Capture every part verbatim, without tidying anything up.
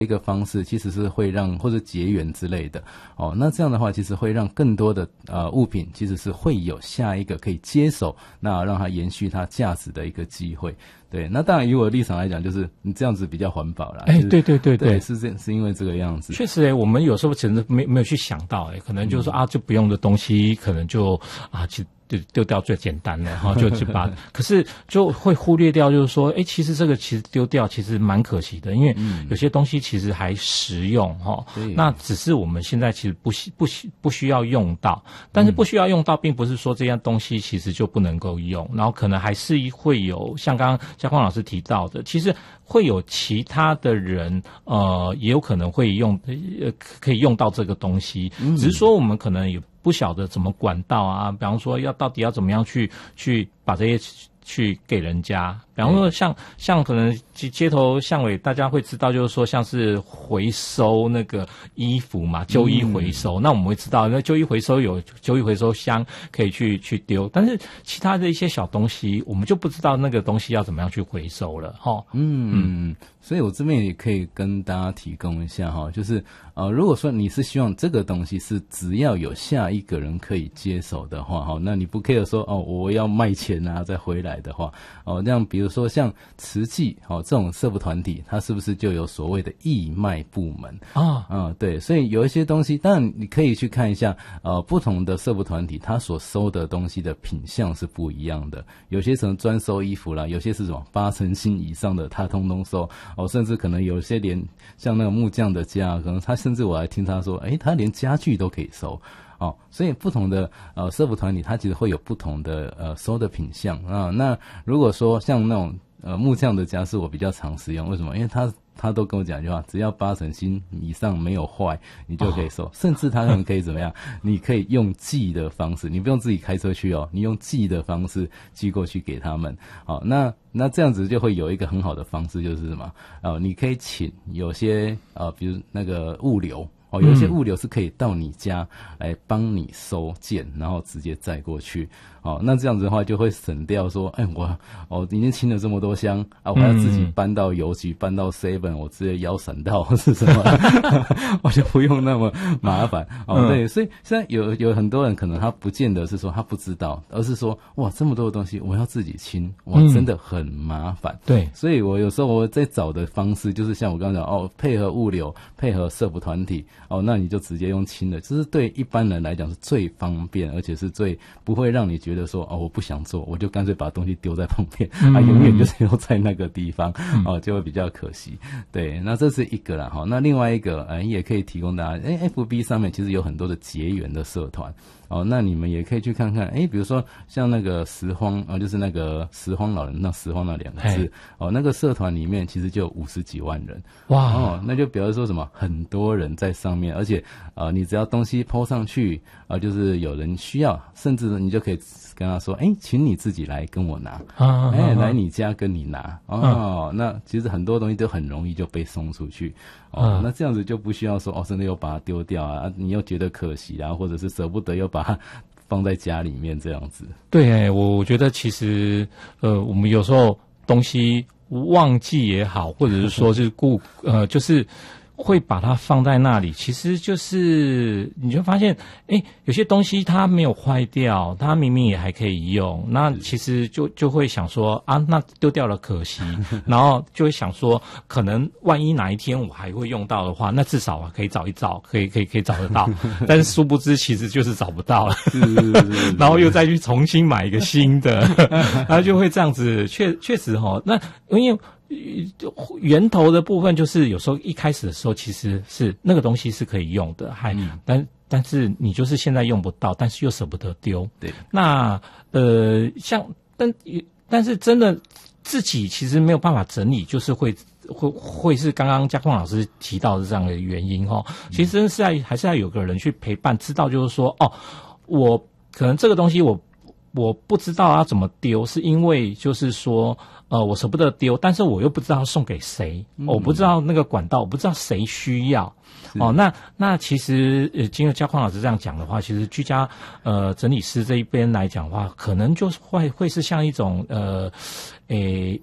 一个方式其实是会让或者结缘之类的哦，那这样的话其实会让更多的呃物品其实是会有下一个可以接手，那让它延续它价值的一个机会。对，那当然以我的立场来讲，就是你这样子比较环保啦。 哎、欸，对对对对, 对是这是因为这个样子。 确实、欸，我们有时候真的没没有去想到、欸，哎，可能就是说、嗯、啊，就不用的东西，可能就啊，就丢丢掉最简单的哈，就去把，可是就会忽略掉，就是说，哎、欸，其实这个其实丢掉其实蛮可惜的，因为有些东西其实还实用哈、嗯，那只是我们现在其实不需不需不需要用到，但是不需要用到，并不是说这样东西其实就不能够用，然后可能还是会有像刚刚嘉匡老师提到的，其实会有其他的人，呃，也有可能会用，呃，可以用到这个东西，嗯、只是说我们可能也不晓得怎么管道啊，比方说要到底要怎么样去去把这些去给人家，比方说像像可能街头巷尾大家会知道，就是说像是回收那个衣服嘛，旧衣回收，嗯、那我们会知道，那旧衣回收有旧衣回收箱可以去去丢，但是其他的一些小东西，我们就不知道那个东西要怎么样去回收了，哈。 嗯嗯，所以我这边也可以跟大家提供一下哈，就是呃，如果说你是希望这个东西是只要有下一个人可以接手的话，哈，那你不 care 说哦，我要卖钱啊再回来的话，哦，那样比如说像慈济哦这种社福团体，它是不是就有所谓的义卖部门啊？嗯，对，所以有一些东西，当然你可以去看一下，呃，不同的社福团体它所收的东西的品项是不一样的，有些什么专收衣服啦，有些是什么八成新以上的，它通通收哦，甚至可能有些连像那个木匠的家，可能他甚至我还听他说，诶，他连家具都可以收。哦，所以不同的呃社福团体，它其实会有不同的呃收的品项啊。那如果说像那种呃木匠的家是我比较常使用，为什么？因为他他都跟我讲一句话，只要八成新以上没有坏，你就可以收。哦、甚至他可能可以怎么样？你可以用寄的方式，你不用自己开车去哦，你用寄的方式寄过去给他们。好、哦，那那这样子就会有一个很好的方式，就是什么？呃，你可以请有些呃，比如那个物流。哦，有一些物流是可以到你家来帮你收件，然后直接载过去。哦，那这样子的话就会省掉说，哎，我我已经清了这么多箱啊，我还要自己搬到邮局，搬到 seven， 我直接腰闪到是什么，我就不用那么麻烦。哦，对，所以现在有有很多人可能他不见得是说他不知道，而是说哇，这么多的东西我要自己清，哇，真的很麻烦。 对， 所以我有时候我在找的方式就是像我刚刚讲哦，配合物流，配合社福团体。哦，那你就直接用清的，这是对一般人来讲是最方便，而且是最不会让你觉得说哦，我不想做，我就干脆把东西丢在旁边，嗯、啊，永远就是留在那个地方，嗯、哦，就会比较可惜。对，那这是一个啦，哈，那另外一个，哎，也可以提供大家，哎 ，F B 上面其实有很多的结缘的社团。哦，那你们也可以去看看，诶，比如说像那个拾荒，呃，就是那个拾荒老人，那拾荒那两个字，哦，那个社团里面其实就有五十几万人，哇，哦，那就表示说什么，很多人在上面，而且，呃，你只要东西 po 上去，啊、呃，就是有人需要，甚至你就可以跟他说，诶，请你自己来跟我拿，啊，诶，来你家跟你拿，哦，啊、那其实很多东西都很容易就被送出去。哦，那这样子就不需要说哦，真的又把它丢掉啊，你又觉得可惜啊，或者是舍不得又把它放在家里面这样子。 对，我我觉得其实呃，我们有时候东西忘记也好，或者是说是故呃，就是会把它放在那里，其实就是你就发现，哎，有些东西它没有坏掉，它明明也还可以用，那其实就就会想说啊，那丢掉了可惜，然后就会想说，可能万一哪一天我还会用到的话，那至少啊可以找一找，可以可以可以找得到，但是殊不知其实就是找不到了，然后又再去重新买一个新的，然后就会这样子，确确实齁，那因为。源头的部分就是有时候一开始的时候其实是那个东西是可以用的，还、嗯、但但是你就是现在用不到，但是又舍不得丢。 对， 那呃像但但是真的自己其实没有办法整理，就是会会会是刚刚嘉匡老师提到的这样的原因哈。其实是要还是要有个人去陪伴，知道就是说哦，我可能这个东西我我不知道要怎么丢，是因为就是说。呃，我舍不得丢，但是我又不知道送给谁、嗯，我不知道那个管道，我不知道谁需要。哦，那那其实呃，经过嘉匡老师这样讲的话，其实居家呃整理师这一边来讲的话，可能就是会会是像一种呃，诶一种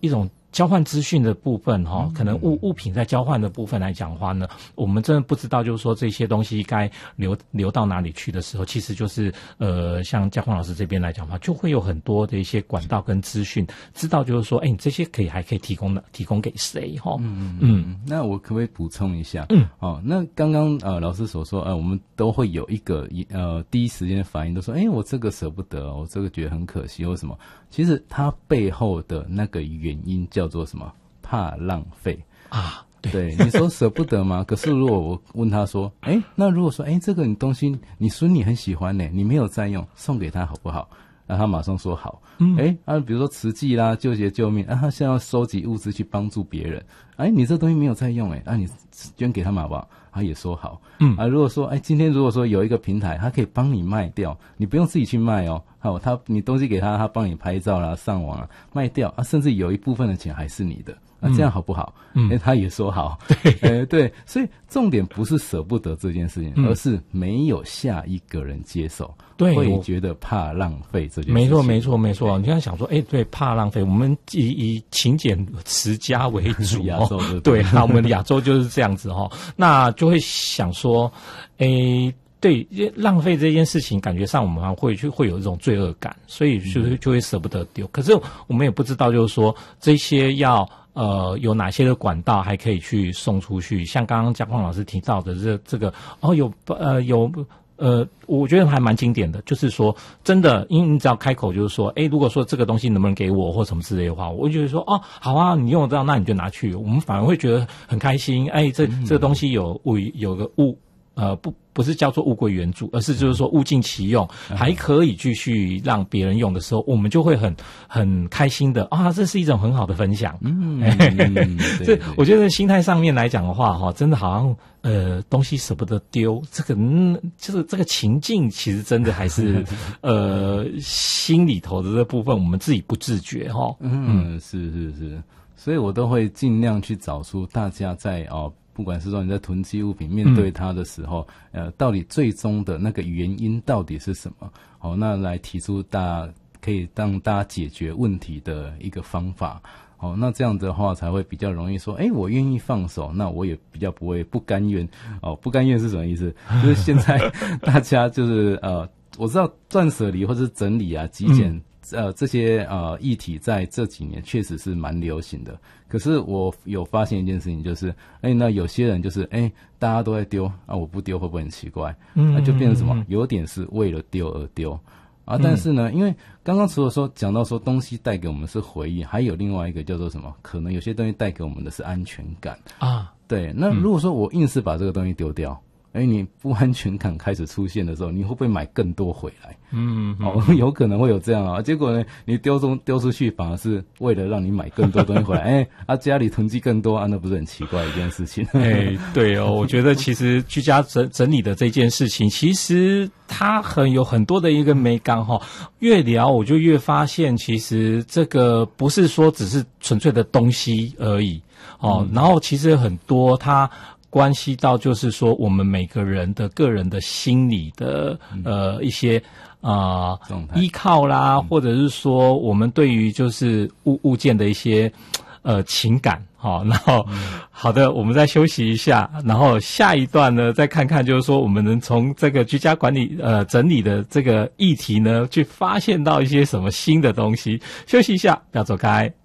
交换资讯的部分哈、哦，可能物物品在交换的部分来讲的话呢，我们真的不知道，就是说这些东西该流流到哪里去的时候，其实就是呃，像嘉钜老师这边来讲的话，就会有很多的一些管道跟资讯，知道就是说，哎，你这些可以还可以提供的提供给谁哈？嗯嗯嗯。那我可不可以补充一下？嗯，哦，那刚刚呃老师所说，呃，我们都会有一个呃第一时间的反应，都说，哎，我这个舍不得，我这个觉得很可惜，为什么？其实它背后的那个原因叫做什么？怕浪费啊。对, 对，你说舍不得吗？可是如果我问他说，哎，那如果说，哎，这个你东西你孙女很喜欢呢，你没有在用，送给他好不好？那他马上说好。嗯，哎，啊，比如说慈济啦、救劫救命，啊，他现在要收集物资去帮助别人，哎，你这东西没有在用，哎，啊，你捐给他嘛好不好？他也说好。嗯，啊，如果说，哎，今天如果说有一个平台，他可以帮你卖掉，你不用自己去卖哦，好，他你东西给他，他帮你拍照啦、上网啦，卖掉啊，甚至有一部分的钱还是你的。那、啊、这样好不好？嗯，欸、他也说好。对，欸，对，所以重点不是舍不得这件事情，嗯、而是没有下一个人接手，对，会觉得怕浪费这件事情。 没错，没错，没错。你现在想说，哎、欸，对，怕浪费，我们以以勤俭持家为主， 亚洲哦、对，那我们亚洲就是这样子哈、哦，那就会想说，哎、欸。对，浪费这件事情，感觉上我们会去会有一种罪恶感，所以就就会舍不得丢。可是我们也不知道，就是说这些要呃有哪些的管道还可以去送出去。像刚刚嘉钜老师提到的这这个哦，有呃有呃，我觉得还蛮经典的，就是说真的，因为你只要开口就是说，哎，如果说这个东西能不能给我或什么之类的话，我会觉得说哦，好啊，你用得到，那你就拿去。我们反而会觉得很开心，哎，这这个东西有物有个物。呃，不，不是叫做物归原主，而是就是说物尽其用，嗯、还可以继续让别人用的时候，我们就会很很开心的啊，这是一种很好的分享。嗯，这我觉得心态上面来讲的话，哈，真的好像呃东西舍不得丢，这个嗯，就是这个情境，其实真的还是呃心里头的这部分，我们自己不自觉哈。 嗯，嗯是是是，所以我都会尽量去找出大家在哦。不管是说你在囤积物品面对它的时候，嗯、呃，到底最终的那个原因到底是什么？好，那来提出大家可以让大家解决问题的一个方法。好，那这样的话才会比较容易说，哎，我愿意放手，那我也比较不会不甘愿。哦，不甘愿是什么意思？就是现在大家就是呃，我知道断舍离或者是整理啊、极简。嗯呃，这些呃议题在这几年确实是蛮流行的。可是我有发现一件事情，就是，哎，那有些人就是，哎，大家都在丢啊，我不丢会不会很奇怪？嗯，那就变成什么？有点是为了丢而丢啊。但是呢，因为刚刚除了说讲到说东西带给我们是回忆，还有另外一个叫做什么？可能有些东西带给我们的是安全感啊。对，那如果说我硬是把这个东西丢掉。哎，你不安全感开始出现的时候，你会不会买更多回来？嗯，哦，有可能会有这样啊。结果呢，你丢中丢出去，反而是为了让你买更多东西回来。哎，啊，家里囤积更多啊，那不是很奇怪的一件事情？ 哎，对哦，我觉得其实居家整整理的这件事情，其实它很有很多的一个美感哈。越聊我就越发现，其实这个不是说只是纯粹的东西而已哦。嗯、然后其实很多它。关系到就是说我们每个人的个人的心理的呃一些啊、呃、依靠啦，嗯、或者是说我们对于就是物物件的一些呃情感。好，然后、嗯、好的，我们再休息一下，然后下一段呢，再看看就是说我们能从这个居家管理呃整理的这个议题呢，去发现到一些什么新的东西。休息一下，不要走开。